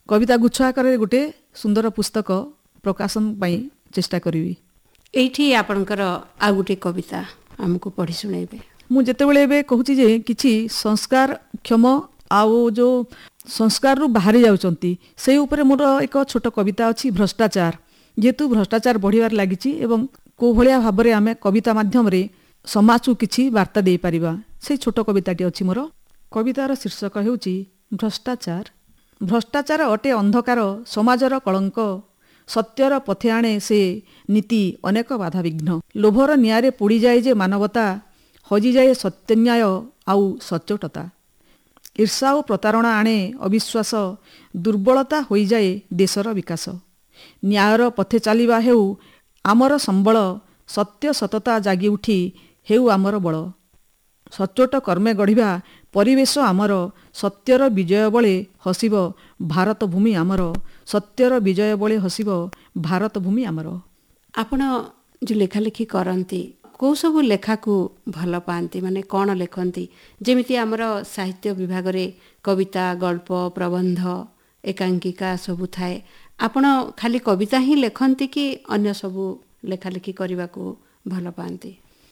कविता गुच्छ आकार गोटे सुंदर पुस्तक प्रकाशन पाई चेष्टा करी। एठी आपणकर आ गोटे कविता हमको पढ़ी सुनाइबे। मु जेतेबेले एबे कहूची जे किछि संस्कार क्षम आउ जो संस्कार रु बाहरी जाउचंती से ऊपर मोर एक छोट कविता अछि भ्रष्टाचार। जेतु भ्रष्टाचार बढ़िबार लागिछि एवं को भलिया भाबरे आमे कविता माध्यम रे समाज को किछि वार्ता दे परिबा से छोट कविताटी अछि मोर। कवितार शीर्षक हेउछि भ्रष्टाचार। भ्रष्टाचार अटे अंधकार समाजर कलंक, सत्यर पथे आणे से नीति अनेक बाधा विघ्न। लोभर नियारे पोड़ी जाए जे मानवता, हजि जाए सत्यन्याय आउ सच्चोटता। ईर्षा और प्रतारणा आणे अविश्वास, दुर्बलता होई जाए देशर विकास। न्यायर पथे चलिबा हेउ आमर संबल, सत्य सतता जागी उठी हेउ आमर बल। सच्चोट कर्मे गढ़िबा परिवेश आमर, सत्यर विजय बळे हसिब भारत भूमि आमर। सत्यर विजय बळे हसिब भारत भूमि आमर। आपण जो लेखालेखी करती कौ सब लेखा को भल पाती माने कौन लेखती? जेमिति आमर साहित्य विभाग रे कविता, गल्प, प्रबंध, एकांकिका सबु थाए। आपण खाली कविता ही लेखती कि अन्य सबु लेखालेखी करने को भल पाती?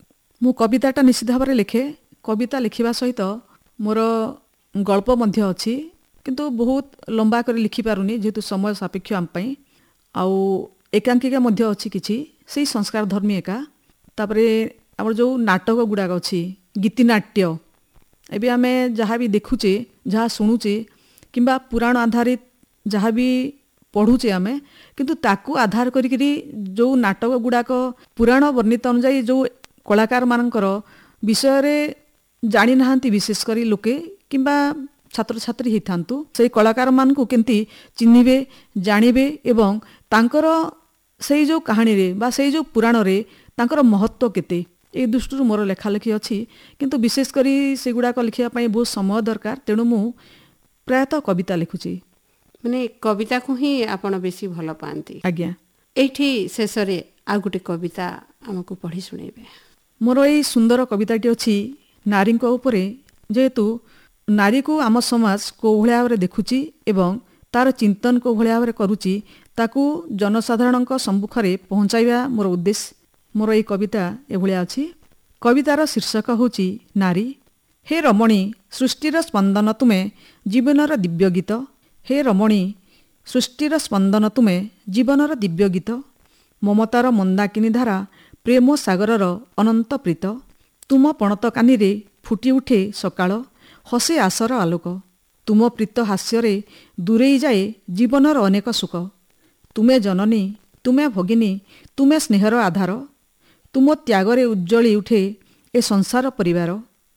मु कविताटा निश्चित भाव में लिखे। कविता लिखिबा सहित मोर गल्प मध्य अछि, किंतु बहुत लंबा कर लिखि पारुनी जेहेतु समय सापेक्ष आम पई। आउ एकांकिका मध्य अछि किछि सेही संस्कार धर्मी एका। तापरे हमर जो नाटक गुडाक अछि गीतिनाट्य, एबे आमे जहाँ भी देखुचे जहाँ शुणुचे किंबा पुराण आधारित जहाँ भी पढ़ुचे आमे, किंतु ताकू आधार करिकरी जो नाटक गुडाक पुराण वर्णित अनुसार जो कलाकार मानकर विषय रे जानी नाहांती विशेष करी लोके किंबा छात्र छात्री हिथांतु से कलाकार मान को केंती चिन्हिबे जानिबे एवं तांकर सेई जो कहानी रे बा सेई जो पुराण रे तांकर महत्व केते ए दृष्टि मोर लेखालेखी अछि। किंतु विशेष करी सेगुडा को लिखिया पई बहुत समय दरकार, तेणु मु प्रायतः कविता लिखुची। माने कविता को ही आपण बेसी भल पाती? आज्ञा। एठी शेष रे आ गुटे कविता हमको पढ़ी सुनाइबे। मोर एई सुंदर कविताटी अछि नारी को ऊपरे। जेहेतु नारी को आम समाज को भलिया भाव देखुची एवं तार चिंतन को भलिया भाव करूची, ताकू जनसाधारण सम्मुखरे पहुँचाइबा मोर उद्देश्य। मोर एई कविता एभलिया अछि। कवितार शीर्षक होची नारी। हे रमणी सृष्टिर स्पंदन तुमे जीवनर दिव्य गीत। हे रमणी सृष्टिर स्पंदन तुमे जीवनर दिव्य गीत। ममतार मंदाकिनी धारा प्रेम सागरर अनंत प्रीत। तुम पणत कानी फुटी उठे सकाळ, हसे आसर आलोक। तुम प्रीत हास्ୟରେ दूरेई जाए जीवनर अनेक सुख। तुमे जननी, तुमे भगिनी, तुमे स्नेहर आधार। तुम त्यागरे उज्जली उठे ए संसार परिवार।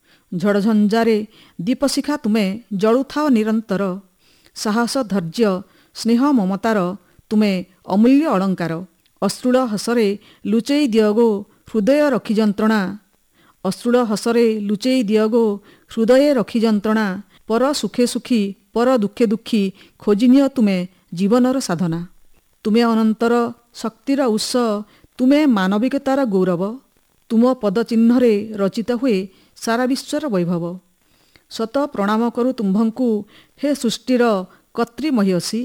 झड़झंझारे दीपशिखा तुमे जलुथाओ निरंतर। साहस धैर्य स्नेह ममतार तुमे अमूल्य अलंकार। अश्रुल हसरे लुचेई दियगो हृदय रखी जंत्रणा। अश्रुल हसरे लुचेई दियगो हृदय रखी जंत्रणा। पर सुखे सुखी पर दुखे दुखी खोजिनिय तुमे जीवनर साधना। तुमे अनंतर शक्तिर उत्स, तुमे मानविकतार गौरव। तुम पदचिह्न रचित हुए सारा विश्वर वैभव। सत प्रणाम करु तुम्भंकु हे सृष्टिर कर्त्री महियसी।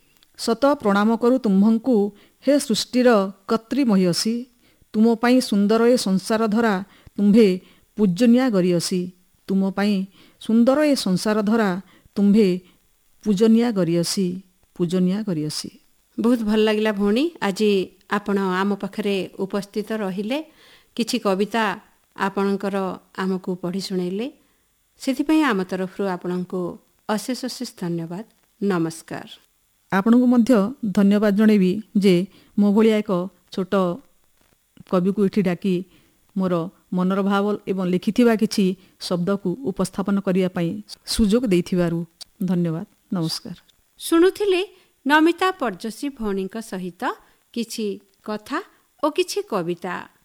सत प्रणाम करु तुम्भंकु हे सृष्टिर कर्त्री महियसी। तुम पाई सुंदर ए संसार धरा तुम्भे पूजनिया गरियसी। तुम पाई सुंदर ए संसार धरा तुम्भे पूजनिया गरियसी, पूजनिया गरियसी। बहुत भल लगिला भौणी, आज आपण आम पाखरे उपस्थित रहिले, किछि कविता आपणकर आमको पढ़ी सुनाइले, सेथिपई आम तरफरु आपणको अशेष अशेष धन्यवाद। नमस्कार। आपणको मध्य धन्यवाद जणेबी जे मो भलिया एक छोट कवि को एठी डाकी मोर मनर भाव एवं लिखिथिबा किछि शब्द को उपस्थापन करिया पई सुजोग देथिबारु धन्यवाद। नमस्कार। शुणुथिले नमिता पर्जसी भौणीଙ୍କ सहित किछि कथा और किछि कविता।